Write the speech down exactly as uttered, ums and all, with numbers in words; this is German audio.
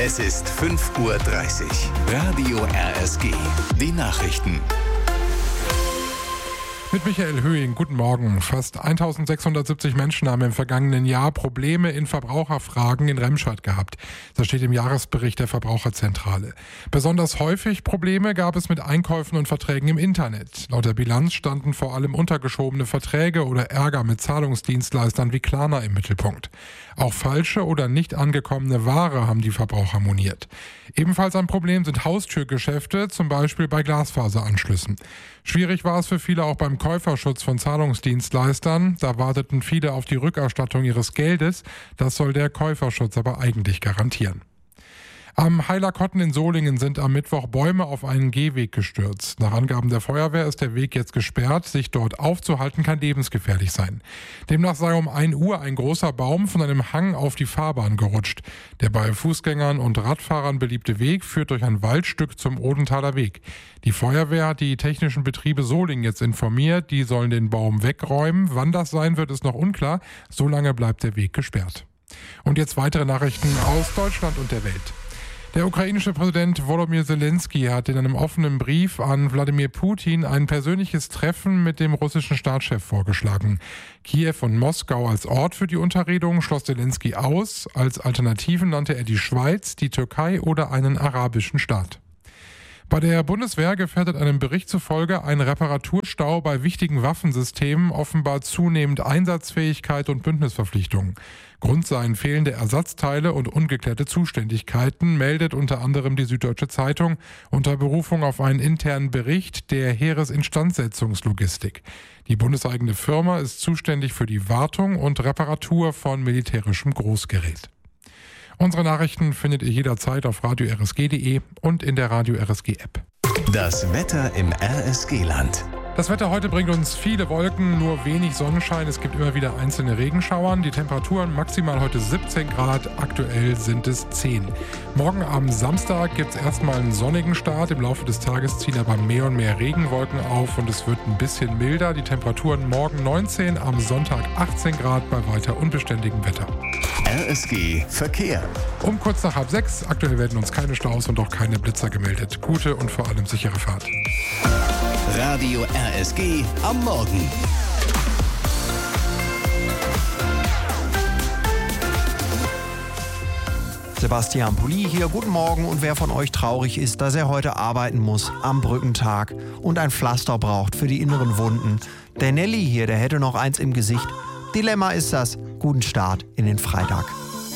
Es ist fünf Uhr dreißig. Radio R S G. Die Nachrichten. Mit Michael Höhing, guten Morgen. Fast eintausendsechshundertsiebzig Menschen haben im vergangenen Jahr Probleme in Verbraucherfragen in Remscheid gehabt. Das steht im Jahresbericht der Verbraucherzentrale. Besonders häufig Probleme gab es mit Einkäufen und Verträgen im Internet. Laut der Bilanz standen vor allem untergeschobene Verträge oder Ärger mit Zahlungsdienstleistern wie Klarna im Mittelpunkt. Auch falsche oder nicht angekommene Ware haben die Verbraucher moniert. Ebenfalls ein Problem sind Haustürgeschäfte, zum Beispiel bei Glasfaseranschlüssen. Schwierig war es für viele auch beim Käuferschutz von Zahlungsdienstleistern. Da warteten viele auf die Rückerstattung ihres Geldes. Das soll der Käuferschutz aber eigentlich garantieren. Am Heilerkotten in Solingen sind am Mittwoch Bäume auf einen Gehweg gestürzt. Nach Angaben der Feuerwehr ist der Weg jetzt gesperrt. Sich dort aufzuhalten kann lebensgefährlich sein. Demnach sei um ein Uhr ein großer Baum von einem Hang auf die Fahrbahn gerutscht. Der bei Fußgängern und Radfahrern beliebte Weg führt durch ein Waldstück zum Odenthaler Weg. Die Feuerwehr hat die technischen Betriebe Solingen jetzt informiert. Die sollen den Baum wegräumen. Wann das sein wird, ist noch unklar. Solange bleibt der Weg gesperrt. Und jetzt weitere Nachrichten aus Deutschland und der Welt. Der ukrainische Präsident Volodymyr Zelensky hat in einem offenen Brief an Wladimir Putin ein persönliches Treffen mit dem russischen Staatschef vorgeschlagen. Kiew und Moskau als Ort für die Unterredung schloss Zelensky aus. Als Alternativen nannte er die Schweiz, die Türkei oder einen arabischen Staat. Bei der Bundeswehr gefährdet einem Bericht zufolge ein Reparaturstau bei wichtigen Waffensystemen offenbar zunehmend Einsatzfähigkeit und Bündnisverpflichtungen. Grund seien fehlende Ersatzteile und ungeklärte Zuständigkeiten, meldet unter anderem die Süddeutsche Zeitung unter Berufung auf einen internen Bericht der Heeresinstandsetzungslogistik. Die bundeseigene Firma ist zuständig für die Wartung und Reparatur von militärischem Großgerät. Unsere Nachrichten findet ihr jederzeit auf radio r s g punkt d e und in der Radio R S G App. Das Wetter im R S G-Land. Das Wetter heute bringt uns viele Wolken, nur wenig Sonnenschein. Es gibt immer wieder einzelne Regenschauern. Die Temperaturen maximal heute siebzehn Grad, aktuell sind es zehn. Morgen am Samstag gibt es erstmal einen sonnigen Start. Im Laufe des Tages ziehen aber mehr und mehr Regenwolken auf und es wird ein bisschen milder. Die Temperaturen morgen neunzehn, am Sonntag achtzehn Grad bei weiter unbeständigem Wetter. R S G Verkehr. Um kurz nach halb sechs. Aktuell werden uns keine Staus und auch keine Blitzer gemeldet. Gute und vor allem sichere Fahrt. Radio R S G am Morgen. Sebastian Pulli hier, guten Morgen. Und wer von euch traurig ist, dass er heute arbeiten muss am Brückentag und ein Pflaster braucht für die inneren Wunden, der Nelly hier, der hätte noch eins im Gesicht. Dilemma ist das. Guten Start in den Freitag.